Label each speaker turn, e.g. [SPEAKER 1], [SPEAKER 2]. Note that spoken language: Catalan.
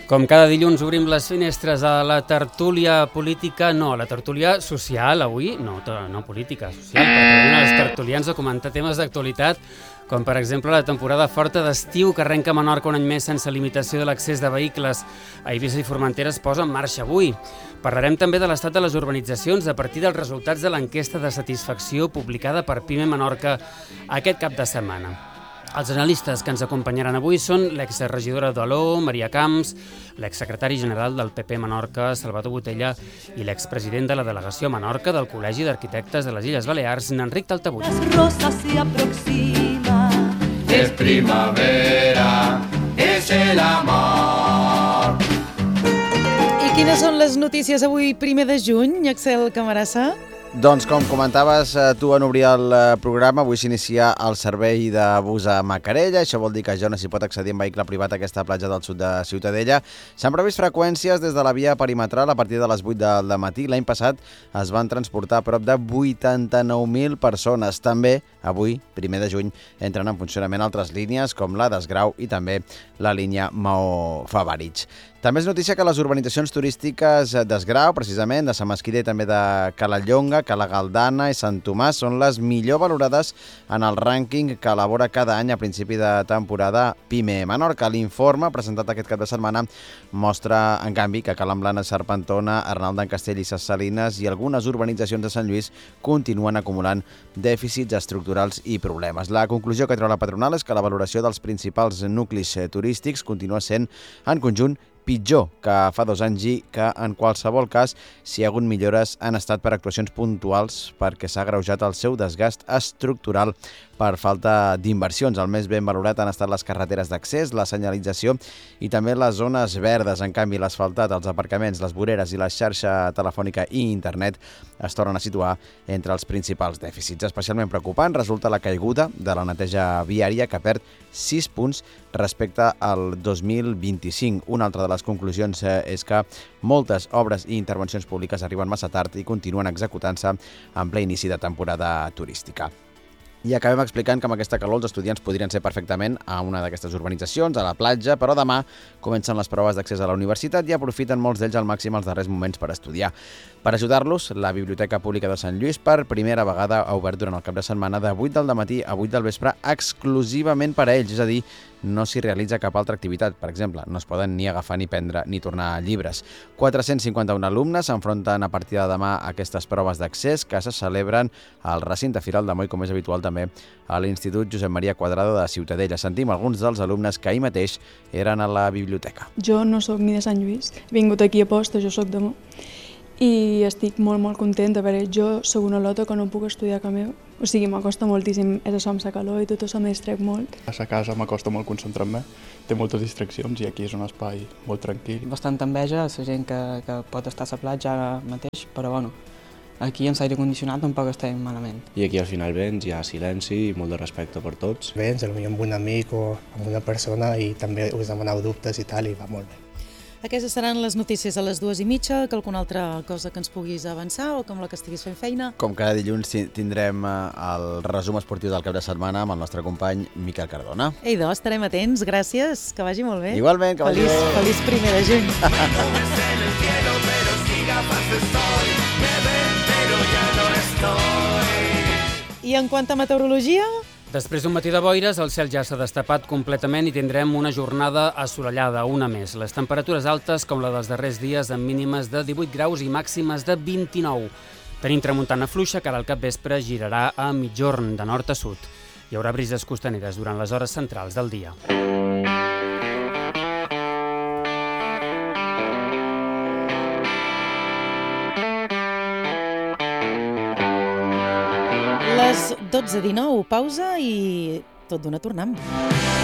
[SPEAKER 1] Com cada dilluns obrim les finestres a la tertúlia política, no, a la tertúlia social avui, no política, social, perquè venen els tertulians a comentar temes d'actualitat, com per exemple la temporada forta d'estiu que arrenca a Menorca un any més sense limitació de l'accés de vehicles a Eivissa i Formentera es posa en marxa avui. Parlarem també de l'estat de les urbanitzacions a partir dels resultats de l'enquesta de satisfacció publicada per PIME Menorca aquest cap de setmana. Els analistes que ens acompanyaran avui són l'exregidora d'Aló, Maria Camps, l'exsecretari general del PP Menorca, Salvador Botella, i l'expresident de la delegació Menorca del Col·legi d'Arquitectes de les Illes Balears, Enric Taltabull.
[SPEAKER 2] Las rosas se aproxima.
[SPEAKER 3] Es primavera, es el amor.
[SPEAKER 4] I quines són les notícies avui, 1 de juny, Axel Camarasa?
[SPEAKER 5] Doncs com comentaves tu en obrir el programa, avui s'inicia el servei de bus a Macarella. Això vol dir que ja no s'hi pot accedir en vehicle privat a aquesta platja del sud de Ciutadella. S'han previst freqüències des de la via perimetral a partir de les 8 del matí. L'any passat es van transportar a prop de 89.000 persones. També avui, 1 de juny, entren en funcionament altres línies com la d'Esgrau i també la línia Maó-Favarich. També és notícia que les urbanitzacions turístiques d'Esgrau, precisament, de Sant Mesquida i també de Calallonga, Cala Galdana i Sant Tomàs són les millor valorades en el rànquing que elabora cada any a principi de temporada PIME Menorca. L'informe presentat aquest cap de setmana mostra, en canvi, que Calamblana, Serpentona, Arnal d'en Castell i Ses Salines i algunes urbanitzacions de Sant Lluís continuen acumulant dèficits estructurals i problemes. La conclusió que treu la patronal és que la valoració dels principals nuclis turístics continua sent, en conjunt, pitjor que fa 2 anys i que en qualsevol cas si hi ha hagut millores han estat per actuacions puntuals perquè s'ha agreujat el seu desgast estructural per falta d'inversions. El més ben valorat han estat les carreteres d'accés, la senyalització i també les zones verdes. En canvi, l'asfaltat, els aparcaments, les voreres i la xarxa telefònica i internet es tornen a situar entre els principals dèficits. Especialment preocupant resulta la caiguda de la neteja viària que perd 6 punts respecte al 2025. Una altra de les conclusions és que moltes obres i intervencions públiques arriben massa tard i continuen executant-se en ple inici de temporada turística. I acabem explicant que amb aquesta calor els estudiants podrien ser perfectament a una d'aquestes urbanitzacions, a la platja, però demà comencen les proves d'accés a la universitat i aprofiten molts d'ells al màxim els darrers moments per estudiar. Per ajudar-los, la Biblioteca Pública de Sant Lluís per primera vegada ha obert durant el cap de setmana de 8 del matí a 8 del vespre exclusivament per a ells, és a dir, no s'hi realitza cap altra activitat. Per exemple, no es poden ni agafar ni prendre ni tornar llibres. 451 alumnes s'enfronten a partir de demà a aquestes proves d'accés que se celebren al recinte Firal de Moll, com és habitual també a l'Institut Josep Maria Quadrado de Ciutadella. Sentim alguns dels alumnes que ahir mateix eren a la biblioteca.
[SPEAKER 6] Jo no sóc ni de Sant Lluís, he vingut aquí a posta, jo sóc d'Amó, i estic molt contenta, perquè jo sóc una lota que no puc estudiar a casa meva. O sigui, m'acosta moltíssim, és això amb la calor i tot això me distrec molt.
[SPEAKER 7] A la casa m'acosta molt concentrar-me, té moltes distraccions i aquí és un espai molt tranquil.
[SPEAKER 8] Bastanta enveja a la gent que pot estar a la platja ara mateix, però bueno, aquí amb l'aire condicionat tampoc estem malament.
[SPEAKER 9] I aquí al final vens, hi ha silenci i molt de respecte per tots.
[SPEAKER 10] Vens, potser amb un amic o amb una persona i també us demaneu dubtes i tal, i va molt bé.
[SPEAKER 4] Aquestes seran les notícies a les 2:30, que alguna altra cosa que ens puguis avançar o com la que estiguis fent feina?
[SPEAKER 5] Com cada dilluns tindrem el resum esportiu del cap de setmana amb el nostre company Miquel Cardona.
[SPEAKER 4] Ei, doncs, estarem atents, gràcies, que vagi molt bé.
[SPEAKER 5] Igualment, que vagi bé.
[SPEAKER 4] Feliç 1 de juny. I en quant a meteorologia?
[SPEAKER 1] Després d'un matí de boires, el cel ja s'ha destapat completament i tindrem una jornada assolellada, una més. Les temperatures altes, com la dels darrers dies, amb mínimes de 18 graus i màximes de 29. Tenim tramuntana fluixa, que ara al capvespre girarà a mitjorn, de nord a sud. Hi haurà brises costaneres durant les hores centrals del dia.
[SPEAKER 4] Les 12:19, pausa i tot d'una tornem.